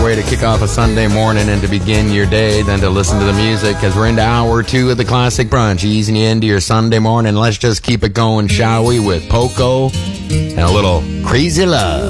better way to kick off a Sunday morning and to begin your day than to listen to the music, because we're into hour 2 of the Classic Brunch, easing you into your Sunday morning. Let's just keep it going, shall we, with Poco and a little Crazy Love.